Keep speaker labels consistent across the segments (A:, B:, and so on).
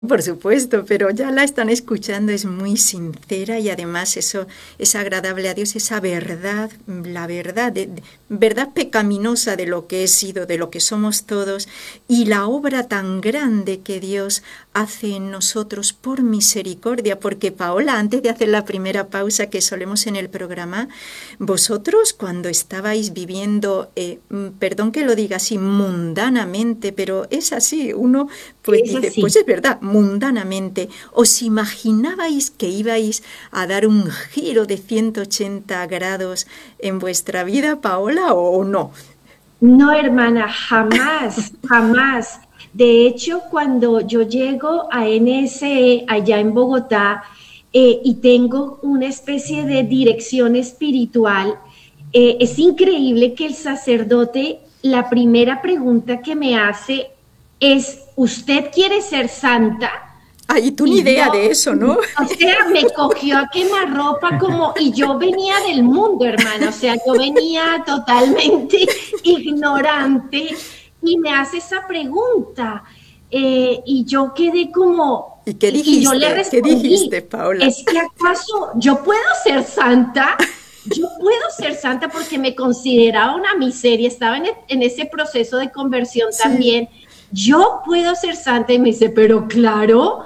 A: Por supuesto, pero ya la están escuchando, es muy sincera y además eso es agradable a Dios, esa verdad, la verdad, verdad pecaminosa de lo que he sido, de lo que somos todos y la obra tan grande que Dios hace en nosotros por misericordia, porque Paola, antes de hacer la primera pausa que solemos en el programa, vosotros cuando estabais viviendo, perdón que lo diga así, mundanamente, pero es así, uno pues
B: Es
A: dice, pues
B: así.
A: es verdad, mundanamente, ¿os imaginabais que ibais a dar un giro de 180 grados en vuestra vida, Paola, o no?
B: No, hermana, jamás, jamás. De hecho, cuando yo llego a NSE allá en Bogotá y tengo una especie de dirección espiritual, es increíble que el sacerdote, la primera pregunta que me hace es, ¿usted quiere ser santa?
A: Ay, tú ni
B: Y yo,
A: idea de eso, ¿no?
B: o sea, me cogió a quemarropa como, y yo venía del mundo, hermana, o sea, yo venía totalmente ignorante y me hace esa pregunta. Y yo quedé como,
A: ¿Y qué
B: y yo le
A: dijiste? ¿Qué
B: respondí,
A: dijiste, Paola?
B: ¿es que acaso yo puedo ser santa? Yo puedo ser santa porque me consideraba una miseria, estaba en ese proceso de conversión
A: Sí.
B: también. Yo puedo ser santa y me dice, pero claro,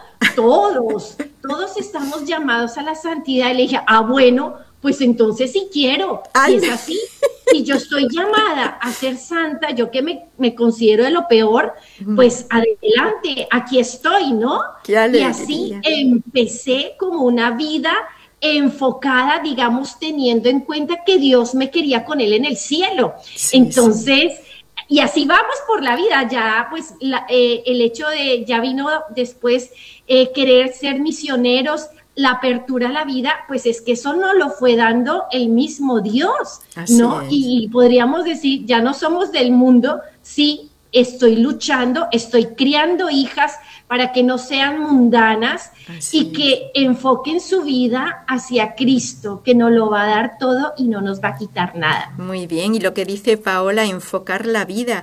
B: todos estamos llamados a la santidad. Y le dije, ah, bueno, pues entonces sí quiero. Si
A: Ay,
B: es así, si yo estoy llamada a ser santa, yo que me considero de lo peor, pues adelante, aquí estoy, ¿no?
A: qué
B: Y así
A: alegría.
B: empecé como una vida enfocada, digamos, teniendo en cuenta que Dios me quería con él en el cielo.
A: Sí, sí.
B: Entonces, y así vamos por la vida, ya pues el hecho de, ya vino después querer ser misioneros, la apertura a la vida, pues es que eso no lo fue dando el mismo Dios,
A: Así
B: ¿no?
A: es.
B: Y podríamos decir, ya no somos del mundo, sí, estoy luchando, estoy criando hijas para que no sean mundanas y
A: Así es.
B: que enfoquen su vida hacia Cristo, que nos lo va a dar todo y no nos va a quitar nada.
A: Muy bien, y lo que dice Paola, enfocar la vida.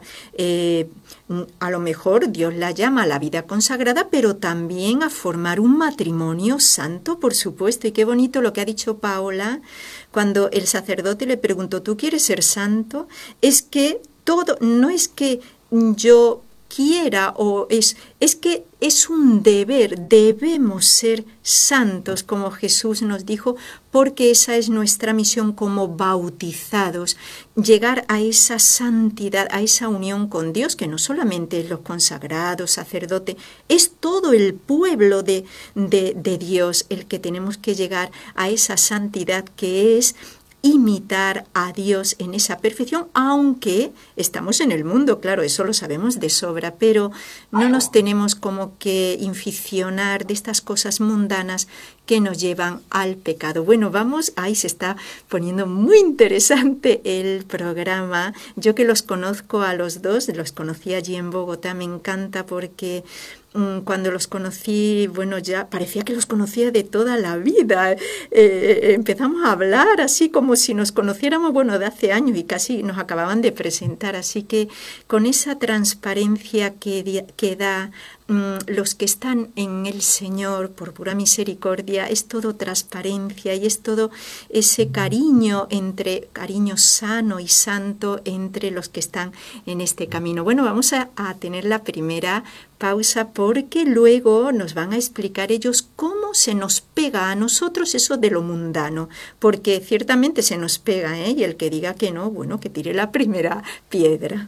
A: A lo mejor Dios la llama a la vida consagrada, pero también a formar un matrimonio santo, por supuesto. Y qué bonito lo que ha dicho Paola cuando el sacerdote le preguntó, ¿tú quieres ser santo? Es que todo, no es que yo quiera o es que es un deber, debemos ser santos como Jesús nos dijo, porque esa es nuestra misión como bautizados, llegar a esa santidad, a esa unión con Dios, que no solamente es los consagrados, sacerdote, es todo el pueblo de Dios el que tenemos que llegar a esa santidad que es imitar a Dios en esa perfección, aunque estamos en el mundo, claro, eso lo sabemos de sobra, pero no nos tenemos como que inficionar de estas cosas mundanas que nos llevan al pecado. Bueno, vamos, ahí se está poniendo muy interesante el programa. Yo que los conozco a los dos, los conocí allí en Bogotá, me encanta porque cuando los conocí, bueno, ya parecía que los conocía de toda la vida. Empezamos a hablar así como si nos conociéramos, bueno, de hace años y casi nos acababan de presentar. Así que con esa transparencia que da los que están en el Señor por pura misericordia, es todo transparencia y es todo ese cariño cariño sano y santo entre los que están en este camino. Bueno, vamos a tener la primera pausa porque luego nos van a explicar ellos cómo se nos pega a nosotros eso de lo mundano, porque ciertamente se nos pega, ¿eh? Y el que diga que no, bueno, que tire la primera piedra.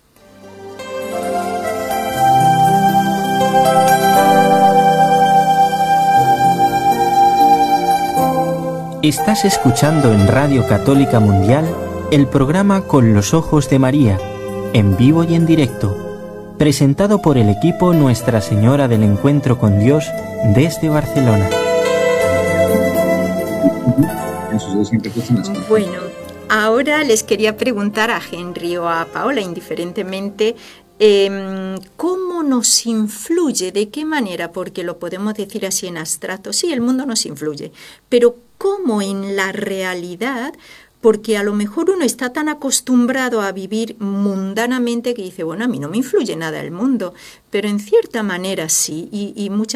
C: Estás escuchando en Radio Católica Mundial el programa Con los Ojos de María, en vivo y en directo, presentado por el equipo Nuestra Señora del Encuentro con Dios desde Barcelona.
A: Bueno, ahora les quería preguntar a Henry o a Paola, indiferentemente, ¿cómo nos influye? ¿De qué manera? Porque lo podemos decir así en abstracto. Sí, el mundo nos influye, pero ¿cómo en la realidad porque a lo mejor uno está tan acostumbrado a vivir mundanamente que dice, bueno, a mí no me influye nada el mundo, pero en cierta manera sí, y muchas